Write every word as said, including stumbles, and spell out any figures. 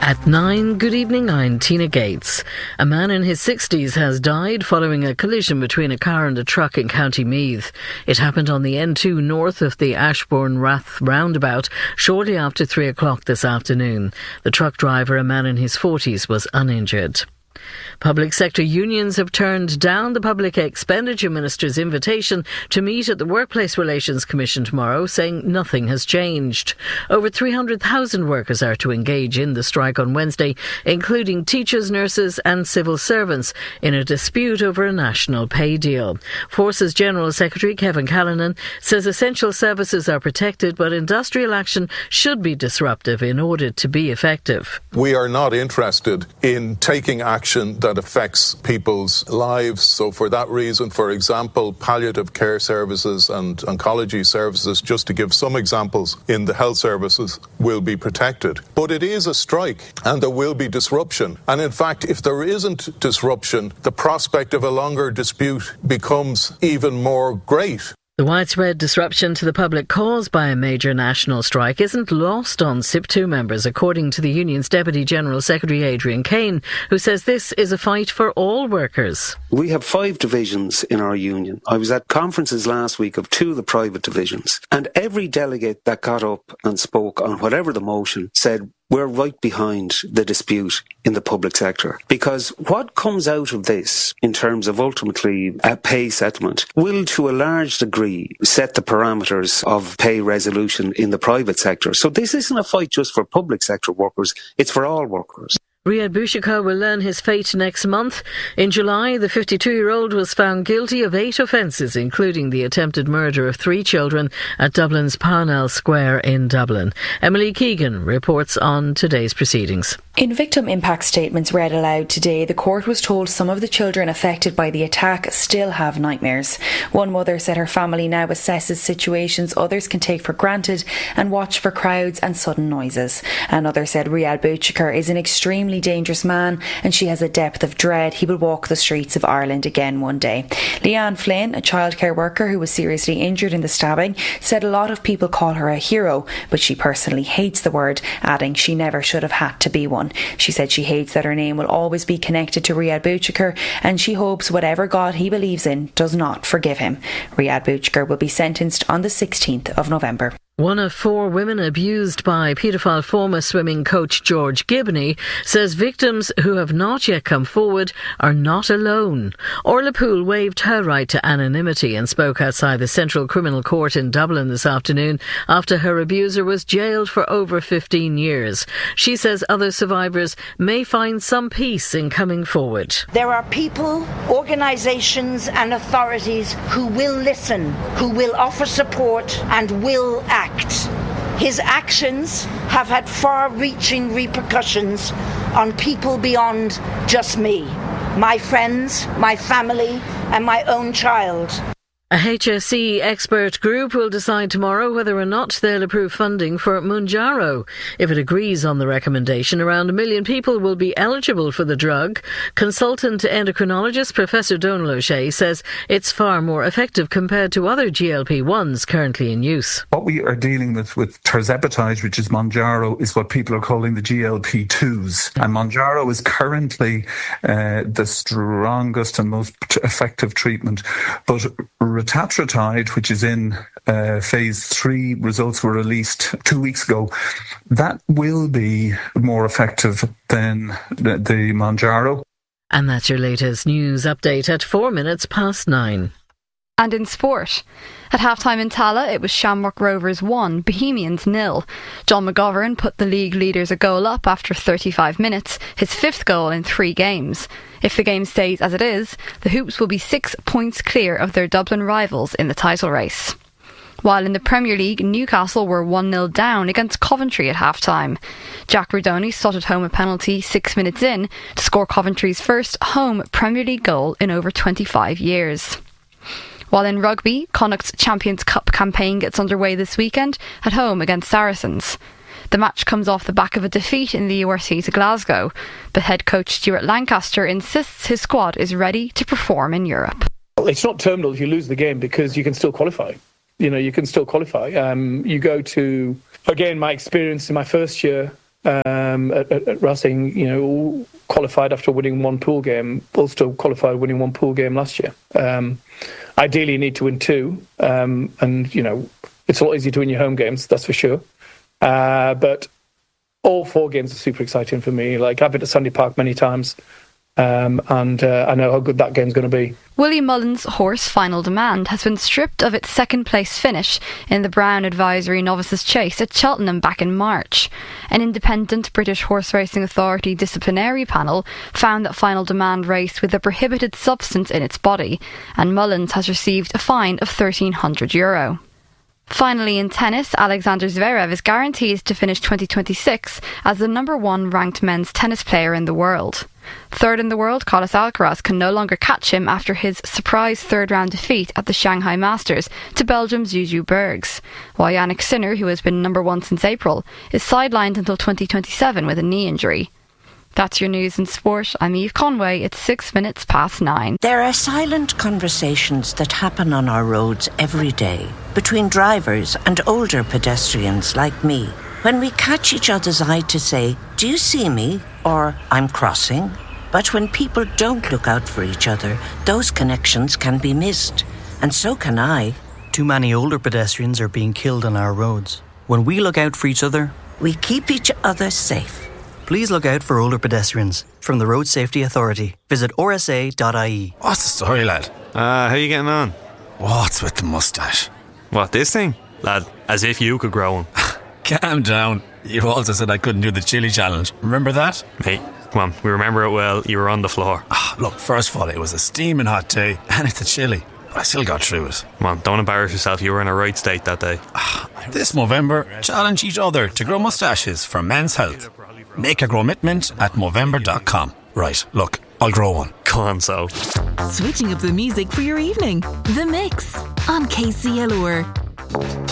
At nine, good evening, I'm Tina Gates. A man in his sixties has died following a collision between a car and a truck in County Meath. It happened on the N two north of the Ashbourne Rath roundabout shortly after three o'clock this afternoon. The truck driver, a man in his forties, was uninjured. Public sector unions have turned down the Public Expenditure Minister's invitation to meet at the Workplace Relations Commission tomorrow, saying nothing has changed. Over three hundred thousand workers are to engage in the strike on Wednesday, including teachers, nurses and civil servants, in a dispute over a national pay deal. Forces General Secretary Kevin Callanan says essential services are protected, but industrial action should be disruptive in order to be effective. We are not interested in taking action that affects people's lives. So for that reason, for example, palliative care services and oncology services, just to give some examples in the health services, will be protected. But it is a strike and there will be disruption. And in fact, if there isn't disruption, the prospect of a longer dispute becomes even more great. The widespread disruption to the public caused by a major national strike isn't lost on S I P two members, according to the union's Deputy General Secretary Adrian Kane, who says this is a fight for all workers. We have five divisions in our union. I was at conferences last week of two of the private divisions, and every delegate that got up and spoke on whatever the motion said, we're right behind the dispute in the public sector, because what comes out of this in terms of ultimately a pay settlement will to a large degree set the parameters of pay resolution in the private sector. So this isn't a fight just for public sector workers, it's for all workers. Riyad Bouchika will learn his fate next month. In July, the fifty-two-year-old was found guilty of eight offences, including the attempted murder of three children at Dublin's Parnell Square in Dublin. Emily Keegan reports on today's proceedings. In victim impact statements read aloud today, the court was told some of the children affected by the attack still have nightmares. One mother said her family now assesses situations others can take for granted and watch for crowds and sudden noises. Another said Riyad Bouchika is an extremely dangerous man and she has a depth of dread he will walk the streets of Ireland again one day. Leanne Flynn, a childcare worker who was seriously injured in the stabbing, said a lot of people call her a hero, but she personally hates the word, adding she never should have had to be one. She said she hates that her name will always be connected to Riyad Bouchika and she hopes whatever God he believes in does not forgive him. Riyad Bouchika will be sentenced on the sixteenth of November. One of four women abused by paedophile former swimming coach George Gibney says victims who have not yet come forward are not alone. Orla Poole waived her right to anonymity and spoke outside the Central Criminal Court in Dublin this afternoon after her abuser was jailed for over fifteen years. She says other survivors may find some peace in coming forward. There are people, organisations and authorities who will listen, who will offer support and will act. His actions have had far-reaching repercussions on people beyond just me, my friends, my family and my own child. A H S E expert group will decide tomorrow whether or not they'll approve funding for Mounjaro. If it agrees on the recommendation, around a million people will be eligible for the drug. Consultant endocrinologist Professor Donal O'Shea says it's far more effective compared to other G L P ones currently in use. What we are dealing with with tirzepatide, which is Mounjaro, is what people are calling the G L P twos. And Mounjaro is currently uh, the strongest and most effective treatment. But Retatrutide, which is in uh, phase three, results were released two weeks ago. That will be more effective than the, the Mounjaro. And that's your latest news update at four minutes past nine. And in sport, at half-time in Tala, it was Shamrock Rovers one, Bohemians nil. John McGovern put the league leaders a goal up after thirty-five minutes, his fifth goal in three games. If the game stays as it is, the Hoops will be six points clear of their Dublin rivals in the title race. While in the Premier League, Newcastle were one nil down against Coventry at half-time. Jack Rudoni slotted home a penalty six minutes in to score Coventry's first home Premier League goal in over twenty-five years. While in rugby, Connacht's Champions Cup campaign gets underway this weekend at home against Saracens. The match comes off the back of a defeat in the U R C to Glasgow, but head coach Stuart Lancaster insists his squad is ready to perform in Europe. It's not terminal if you lose the game because you can still qualify. You know, you can still qualify. Um, you go to, again, my experience in my first year, um, at, at Racing, you know, qualified after winning one pool game. Ulster qualified winning one pool game last year. Um, ideally, you need to win two, um, and you know it's a lot easier to win your home games. That's for sure. Uh, but all four games are super exciting for me. Like I've been to Sandy Park many times. Um, and uh, I know how good that game's going to be. Willie Mullins' horse Final Demand has been stripped of its second place finish in the Brown Advisory Novices Chase at Cheltenham back in March. An independent British Horse Racing Authority disciplinary panel found that Final Demand raced with a prohibited substance in its body, and Mullins has received a fine of thirteen hundred euro. Finally, in tennis, Alexander Zverev is guaranteed to finish twenty twenty-six as the number one ranked men's tennis player in the world. Third in the world, Carlos Alcaraz can no longer catch him after his surprise third-round defeat at the Shanghai Masters to Belgium's Juju Bergs, while Yannick Sinner, who has been number one since April, is sidelined until twenty twenty-seven with a knee injury. That's your news in sport. I'm Eve Conway. It's six minutes past nine. There are silent conversations that happen on our roads every day between drivers and older pedestrians like me. When we catch each other's eye to say, "Do you see me?" or "I'm crossing." But when people don't look out for each other, those connections can be missed. And so can I. Too many older pedestrians are being killed on our roads. When we look out for each other, we keep each other safe. Please look out for older pedestrians. From the Road Safety Authority. Visit r s a dot i e. What's the story, lad? Ah, uh, how you getting on? What's with the moustache? What, this thing? Lad, as if you could grow one. Calm down. You also said I couldn't do the chili challenge. Remember that? Hey, come on, we remember it well. You were on the floor. Ah, look, first of all, it was a steaming hot day, and it's a chili. But I still got through it. Come on, don't embarrass yourself. You were in a right state that day. Ah, this Movember, challenge each other to grow moustaches for men's health. Make a commitment at Movember dot com. Right, look, I'll grow one. Go on, so. Switching up the music for your evening. The Mix on K C L R.